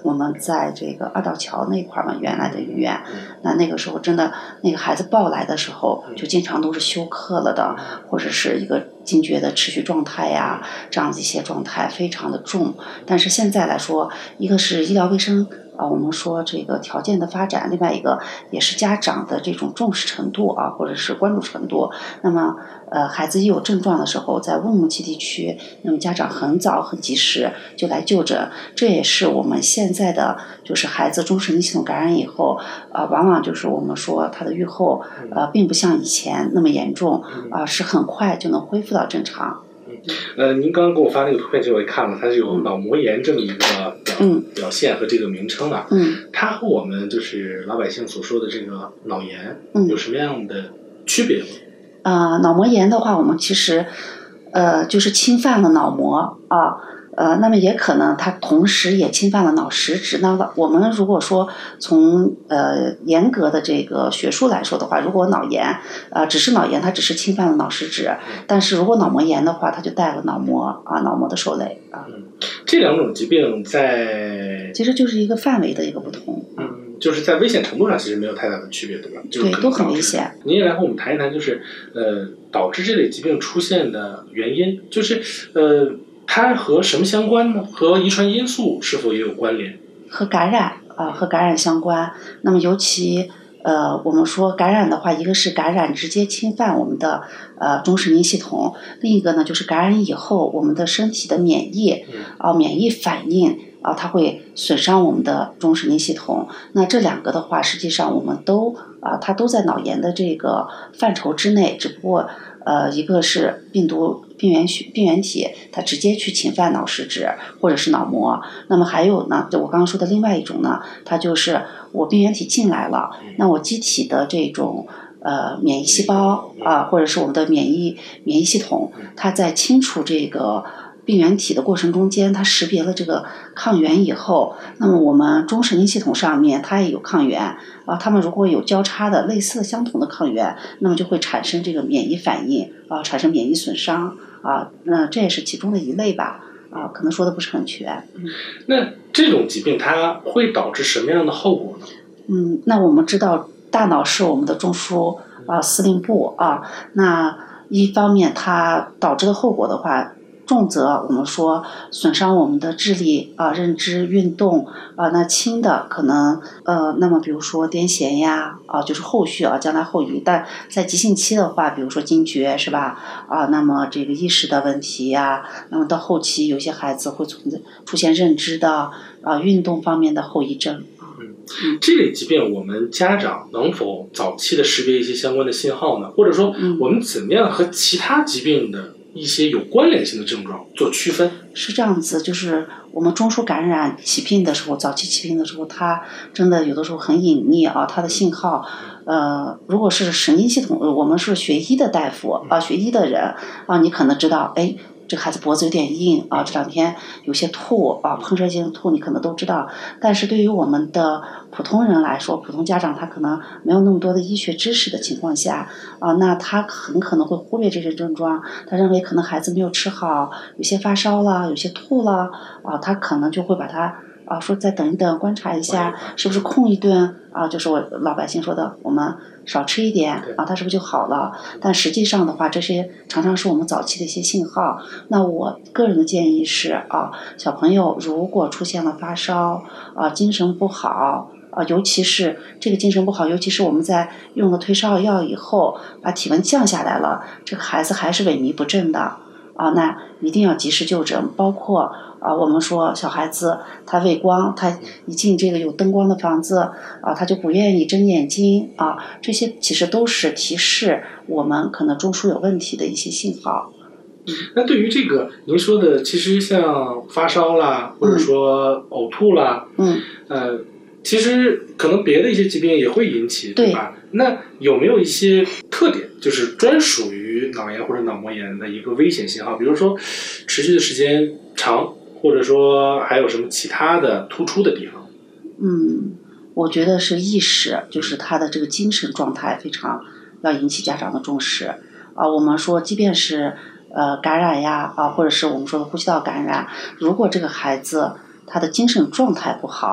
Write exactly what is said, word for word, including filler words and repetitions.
我们在这个二道桥那块嘛，原来的医院，那那个时候真的那个孩子抱来的时候，就经常都是休克了的，或者是一个惊厥的持续状态呀，这样的一些状态非常的重。但是现在来说，一个是医疗卫生啊，我们说这个条件的发展，另外一个也是家长的这种重视程度啊，或者是关注程度。那么呃，孩子一有症状的时候，在乌鲁木齐地区，那么家长很早很及时就来就诊，这也是我们现在的就是孩子中神经系统感染以后，呃，往往就是我们说他的预后呃，并不像以前那么严重啊、呃，是很快就能恢复到正常。 呃，您刚刚给我发那个图片，其实我也看了，它是有脑膜炎这么一个表、嗯、表现和这个名称啊。 嗯， 它和我们就是老百姓所说的这个脑炎有什么样的区别吗？ 呃，脑膜炎的话，我们其实呃就是侵犯了脑膜啊。呃，那么也可能它同时也侵犯了脑实质。那我们如果说从呃严格的这个学术来说的话，如果脑炎呃只是脑炎，它只是侵犯了脑实质，但是如果脑膜炎的话，它就带了脑膜啊，脑膜的受累啊。 嗯，这两种疾病在其实就是一个范围的一个不同。 嗯，就是在危险程度上其实没有太大的区别，对吧？ 对，都很危险。 您也来和我们谈一谈，就是呃导致这类疾病出现的原因，就是呃。它和什么相关呢？和遗传因素是否也有关联？ 和感染啊、呃，和感染相关。那么尤其呃，我们说感染的话，一个是感染直接侵犯我们的呃中神经系统，另一个呢就是感染以后我们的身体的免疫啊、呃、免疫反应啊、呃，它会损伤我们的中神经系统。那这两个的话，实际上我们都啊、呃，它都在脑炎的这个范畴之内，只不过呃，一个是病毒。病原病原体它直接去侵犯脑实质或者是脑膜，那么还有呢，就我刚刚说的另外一种呢，它就是我病原体进来了，那我机体的这种呃免疫细胞啊、呃，或者是我们的免疫免疫系统，它在清除这个病原体的过程中间，它识别了这个抗原以后，那么我们中神经系统上面它也有抗原啊，它们如果有交叉的类似相同的抗原，那么就会产生这个免疫反应啊，产生免疫损伤啊，那这也是其中的一类吧啊，可能说的不是很全。 嗯，那这种疾病它会导致什么样的后果呢？ 嗯，那我们知道大脑是我们的中枢啊司令部啊，那一方面它导致的后果的话。重则我们说损伤我们的智力啊、认知、运动啊，那轻的可能呃，那么比如说癫痫呀啊，就是后续啊，将来后遗。但在急性期的话，比如说惊厥是吧？啊，那么这个意识的问题呀，那么到后期有些孩子会存在出现认知的啊、运动方面的后遗症。 嗯，这类疾病我们家长能否早期的识别一些相关的信号呢？或者说我们怎么样和其他疾病的一些有关联性的症状做区分？ 是这样子，就是我们中枢感染起病的时候，早期起病的时候，它真的有的时候很隐秘啊，它的信号，呃，如果是神经系统，我们是学医的大夫啊，学医的人啊，你可能知道，哎。这个孩子脖子有点硬啊，这两天有些吐啊，喷射性吐，你可能都知道。但是对于我们的普通人来说，普通家长他可能没有那么多的医学知识的情况下啊，那他很可能会忽略这些症状。他认为可能孩子没有吃好，有些发烧了，有些吐了啊，他可能就会把他啊说再等一等，观察一下是不是空一顿啊，就是我老百姓说的，我们少吃一点啊，它是不是就好了？但实际上的话，这些常常是我们早期的一些信号。那我个人的建议是啊，小朋友如果出现了发烧啊，精神不好啊，尤其是这个精神不好，尤其是我们在用了退烧药以后，把体温降下来了，这个孩子还是萎靡不振的啊，那一定要及时就诊，包括。啊，我们说小孩子他畏光，他一进这个有灯光的房子啊，他就不愿意睁眼睛啊，这些其实都是提示我们可能中枢有问题的一些信号。 那对于这个您说的，其实像发烧啦，或者说呕吐啦， 嗯， 呃，其实可能别的一些疾病也会引起，对吧？那有没有一些特点，就是专属于脑炎或者脑膜炎的一个危险信号？比如说持续的时间长。或者说还有什么其他的突出的地方？ 嗯，我觉得是意识，就是他的这个精神状态非常要引起家长的重视啊。我们说，即便是呃感染呀啊，或者是我们说的呼吸道感染，如果这个孩子他的精神状态不好。